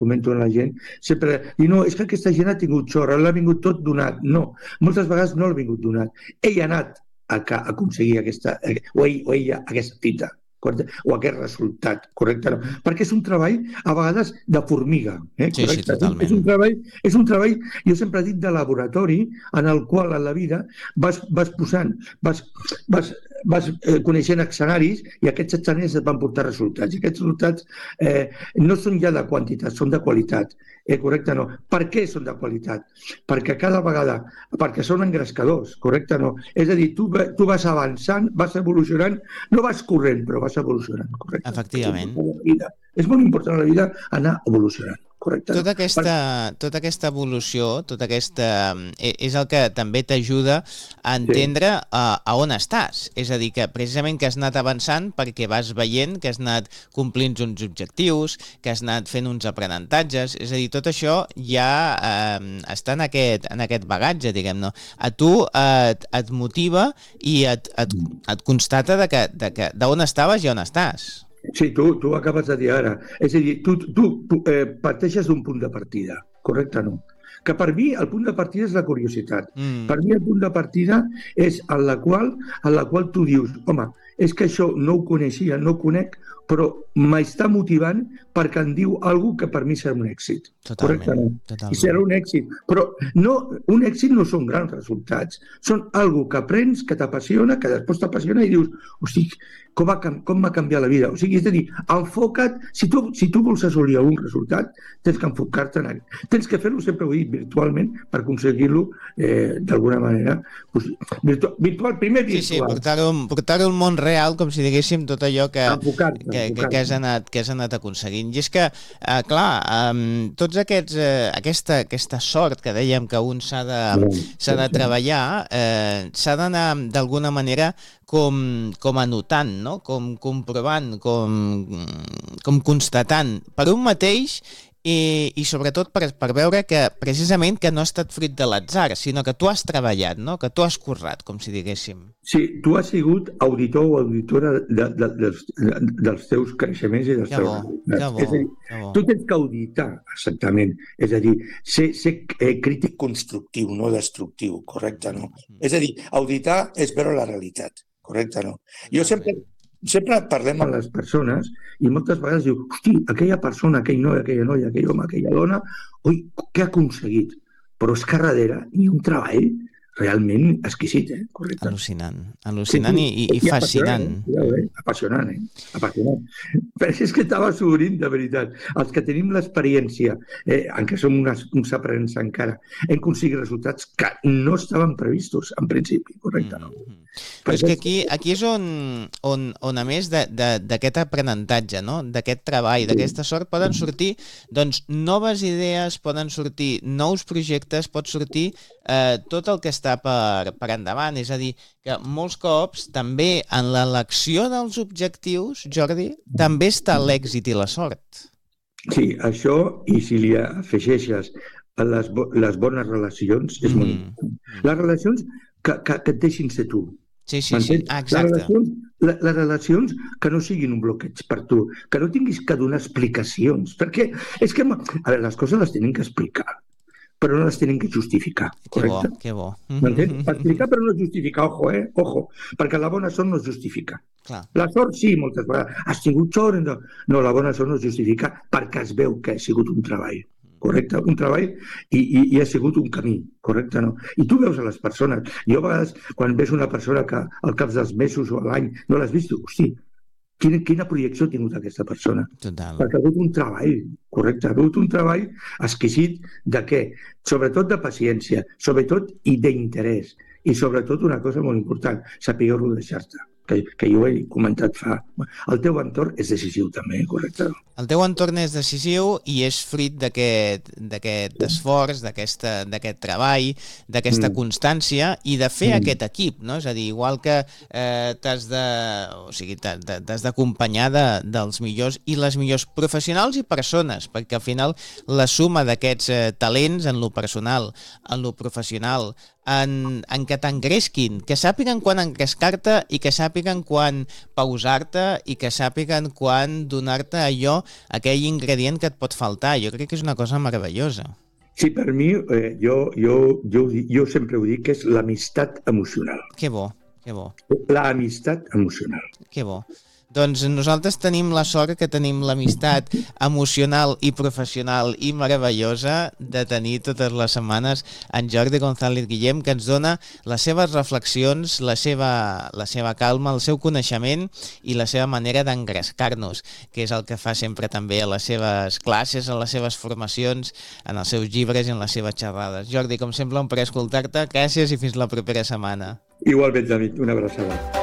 comento amb la gent, sempre diu, no, és que aquesta gent ha tingut sort, l'ha vingut tot donat. No, moltes vegades no l'ha vingut donat. Ell ha anat a aconseguir aquesta, o ella aquesta fita, correcte? O aquest resultat, correcte? No? Perquè és un treball, a vegades, de formiga. Sí, totalment. És un treball, jo sempre he dit, de laboratori, en el qual en la vida vas posant, vas coneixent escenaris i aquests escenaris et van portar resultats. I aquests resultats no són ja de quantitat, són de qualitat. Correcte, no. Per què són de qualitat? Perquè cada vegada, perquè són engrescadors, correcte, no. És a dir, tu vas avançant, vas evolucionant, no vas corrent, però vas evolucionant, correcte. Efectivament. És molt important a la vida anar evolucionant. Correcte. Tota aquesta evolució, és el que també t'ajuda a entendre a on estàs. És a dir, que precisament que has anat avançant perquè vas veient que has anat complint uns objectius, que has anat fent uns aprenentatges. És a dir, tot això ja està en aquest bagatge, diguem-ne. A tu et motiva i et constata d'on estaves i on estàs. Sí, tu acabes de dir ara. És a dir, tu parteixes d'un punt de partida, correcte, no? Que per mi el punt de partida és la curiositat. Per mi el punt de partida és en la qual tu dius, home, és que això no ho coneixia, no ho conec, però m'està motivant perquè em diu alguna que per mi serà un èxit. Totalment. I serà un èxit. Però un èxit no són grans resultats. Són alguna que aprens, que t'apassiona, que després t'apassiona i dius, hosti, com m'ha canviat la vida? O sigui, és a dir, enfoca't, si tu vols assolir algun resultat, tens que enfocar-te en ell. Tens que fer-lo, sempre ho he dit, virtualment, per aconseguir-lo d'alguna manera. Primer virtual. Sí, portar-ho al món real, com si diguéssim tot allò que has anat aconseguint. I és que, clar, tots aquesta sort que dèiem que un s'ha de treballar, s'ha d'anar d'alguna manera com anotant, no? Com comprovant, com constatant per un mateix i sobretot per veure que precisament que no ha estat fruit de l'atzar, sinó que tu has treballat, no? Que tu has currat, com si diguéssim. Sí, tu has sigut auditor o auditora dels teus creixements i dels teus resultats. És a dir, tu tens que auditar, exactament. És a dir, ser crític constructiu, no destructiu, correcte, no? És a dir, auditar és veure la realitat, correcte, no? Jo sempre parlem amb les persones i moltes vegades diu, hosti, aquella persona, aquell noi, aquella noia, aquell home, aquella dona, oi, què ha aconseguit? Però és que darrere hi ha un treball realment exquisit, correcte. Al·lucinant i fascinant. Apassionant. Però és que estava sobrint, de veritat. Els que tenim l'experiència, encara som uns aprenents encara, hem aconseguit resultats que no estaven previstos, en principi, correcte, no? Però és que aquí és on a més d'aquest aprenentatge, no? D'aquest treball, d'aquesta sort, poden sortir doncs noves idees, poden sortir nous projectes, pot sortir tot el que està per endavant. És a dir, que molts cops també en l'elecció dels objectius, Jordi, també està l'èxit i la sort. Sí, això, i si li afegeixes les bones relacions, és molt important. Les relacions que et deixin ser tu. Sí, exacte. Les relacions que no siguin un bloqueig per tu, que no tinguis que donar explicacions, perquè és que les coses les tenen que explicar, però no les tenen que justificar, correcte? Que bo. Explicar però no justificar, ojo, perquè la bona sort no es justifica. Clar. La sort sí, moltes vegades, has tingut sort, no, la bona sort no es justifica perquè es veu que ha sigut un treball. Correcte, un treball i ha sigut un camí, correcte, no? I tu veus a les persones, jo a vegades quan veus una persona que al cap dels mesos o l'any no l'has vist, hosti, quina projecció ha tingut aquesta persona? Total. Perquè ha hagut un treball, correcte, ha hagut un treball exquisit de què? Sobretot de paciència, sobretot i d'interès, i sobretot una cosa molt important, saber rodejar-te. Que jo he comentat fa... El teu entorn és decisiu també, correcte? El teu entorn és decisiu i és fruit d'aquest esforç, d'aquest treball, d'aquesta constància i de fer aquest equip, no? És a dir, igual que t'has d'acompanyar dels millors i les millors professionals i persones, perquè al final la suma d'aquests talents en lo personal, en lo professional, en què t'engresquin, que sàpiguen quan engrescar-te i que sàpiguen quan pausar-te i que sàpiguen quan donar-te allò, aquell ingredient que et pot faltar. Jo crec que és una cosa meravellosa. Sí, per mi, jo sempre ho dic, que és l'amistat emocional. Que bo, que bo. L'amistat emocional. Que bo. Doncs nosaltres tenim la sort que tenim l'amistat emocional i professional i meravellosa de tenir totes les setmanes en Jordi González Guillem, que ens dona les seves reflexions, la seva calma, el seu coneixement i la seva manera d'engrescar-nos, que és el que fa sempre també a les seves classes, a les seves formacions, en els seus llibres i en les seves xerrades. Jordi, com sempre, un plaer escoltar-te. Gràcies i fins la propera setmana. Igualment, David, una abraçada.